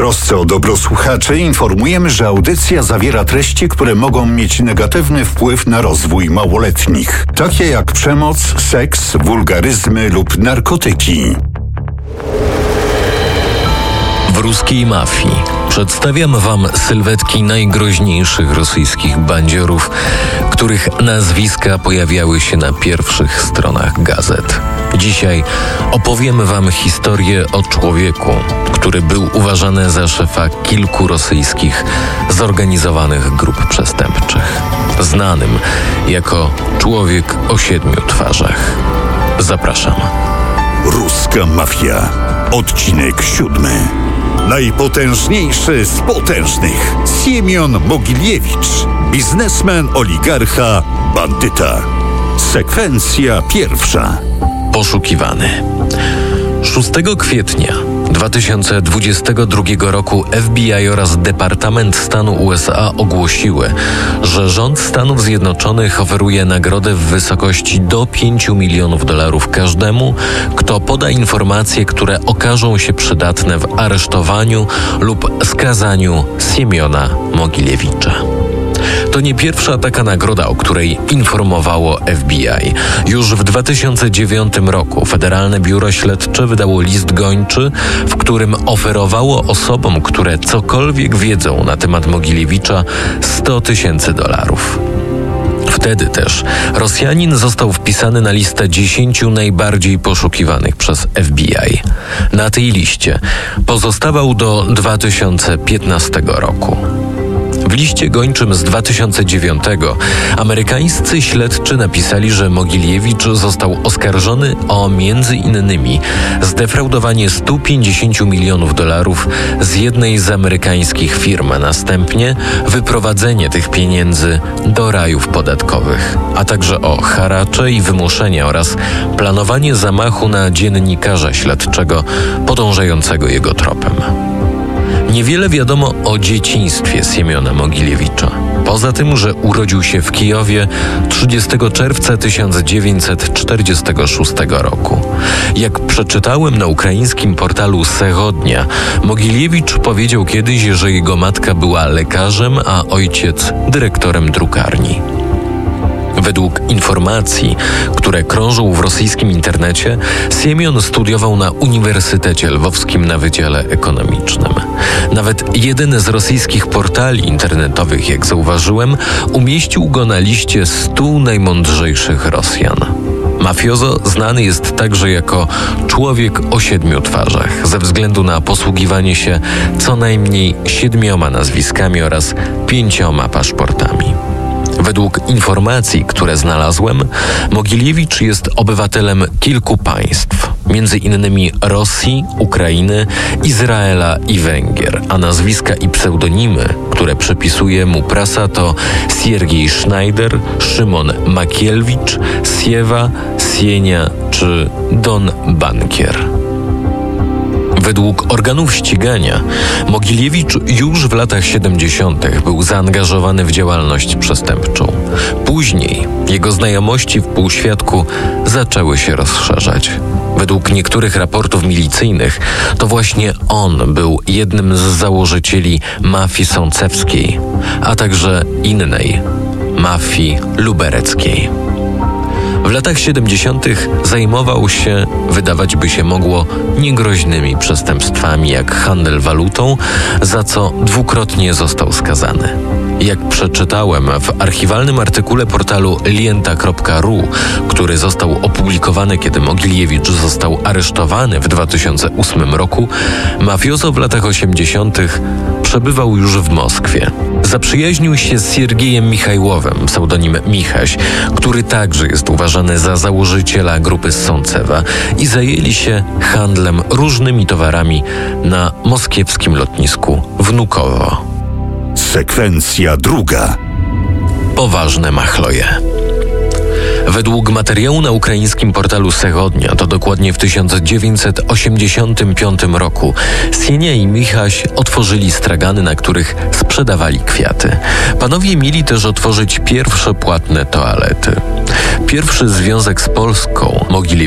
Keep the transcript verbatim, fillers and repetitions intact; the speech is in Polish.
trosce o dobro słuchaczy informujemy, że audycja zawiera treści, które mogą mieć negatywny wpływ na rozwój małoletnich, takie jak przemoc, seks, wulgaryzmy lub narkotyki. W ruskiej mafii przedstawiam wam sylwetki najgroźniejszych rosyjskich bandziorów, których nazwiska pojawiały się na pierwszych stronach gazet. Dzisiaj opowiem wam historię o człowieku, który był uważany za szefa kilku rosyjskich zorganizowanych grup przestępczych, znanym jako człowiek o siedmiu twarzach. Zapraszam. Ruska mafia. Odcinek siódmy. Najpotężniejszy z potężnych. Siemion Mogilewić. Biznesmen, oligarcha, bandyta. Sekwencja pierwsza. Poszukiwany. szóstego kwietnia dwa tysiące dwudziestego drugiego roku F B I oraz Departament Stanu U S A ogłosiły, że rząd Stanów Zjednoczonych oferuje nagrodę w wysokości do pięciu milionów dolarów każdemu, kto poda informacje, które okażą się przydatne w aresztowaniu lub skazaniu Siemiona Mogilewicza. To nie pierwsza taka nagroda, o której informowało F B I. Już w dwa tysiące dziewiątym roku Federalne Biuro Śledcze wydało list gończy, w którym oferowało osobom, które cokolwiek wiedzą na temat Mogilewicza, sto tysięcy dolarów. Wtedy też Rosjanin został wpisany na listę dziesięciu najbardziej poszukiwanych przez F B I. Na tej liście pozostawał do dwa tysiące piętnastego roku. W liście gończym z dwa tysiące dziewiątego amerykańscy śledczy napisali, że Mogilewicz został oskarżony o między innymi zdefraudowanie stu pięćdziesięciu milionów dolarów z jednej z amerykańskich firm, a następnie wyprowadzenie tych pieniędzy do rajów podatkowych, a także o haracze i wymuszenia oraz planowanie zamachu na dziennikarza śledczego podążającego jego tropem. Niewiele wiadomo o dzieciństwie Siemiona Mogilewicza. Poza tym, że urodził się w Kijowie trzydziestego czerwca tysiąc dziewięćset czterdziestego szóstego roku. Jak przeczytałem na ukraińskim portalu Segodnia, Mogilewicz powiedział kiedyś, że jego matka była lekarzem, a ojciec dyrektorem drukarni. Według informacji, które krążą w rosyjskim internecie, Siemion studiował na Uniwersytecie Lwowskim na Wydziale Ekonomicznym. Nawet jeden z rosyjskich portali internetowych, jak zauważyłem, umieścił go na liście stu najmądrzejszych Rosjan. Mafiozo znany jest także jako człowiek o siedmiu twarzach, ze względu na posługiwanie się co najmniej siedmioma nazwiskami oraz pięcioma paszportami. Według informacji, które znalazłem, Mogilewicz jest obywatelem kilku państw, między innymi Rosji, Ukrainy, Izraela i Węgier, a nazwiska i pseudonimy, które przypisuje mu prasa, to Siergiej Schneider, Szymon Makielewicz, Siewa, Sienia czy Don Bankier. Według organów ścigania Mogilewicz już w latach siedemdziesiątych był zaangażowany w działalność przestępczą. Później jego znajomości w półświadku zaczęły się rozszerzać. Według niektórych raportów milicyjnych to właśnie on był jednym z założycieli mafii sącewskiej, a także innej mafii lubereckiej. W latach siedemdziesiątych zajmował się, wydawać by się mogło, niegroźnymi przestępstwami jak handel walutą, za co dwukrotnie został skazany. Jak przeczytałem w archiwalnym artykule portalu lienta kropka ru, który został opublikowany, kiedy Mogilewicz został aresztowany w dwa tysiące ósmym roku, mafiozo w latach osiemdziesiątych przebywał już w Moskwie. Zaprzyjaźnił się z Siergiejem Michajłowem, pseudonim Michaś, który także jest uważany za założyciela grupy z Sącewa, i zajęli się handlem różnymi towarami na moskiewskim lotnisku Wnukowo. Sekwencja druga. Poważne machloje. Według materiału na ukraińskim portalu Segodnia, to dokładnie w tysiąc dziewięćset osiemdziesiątym piątym roku Sienia i Michaś otworzyli stragany, na których sprzedawali kwiaty. Panowie mieli też otworzyć pierwsze płatne toalety. Pierwszy związek z Polską Mogilewicz